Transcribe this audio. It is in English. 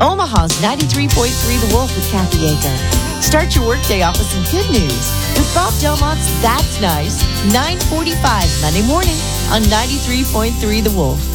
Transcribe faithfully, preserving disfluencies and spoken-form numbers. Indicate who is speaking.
Speaker 1: Omaha's ninety-three point three The Wolf with Kathy Aker. Start your workday off with some good news with Bob Delmont's That's Nice, nine forty-five Monday morning on ninety-three point three The Wolf.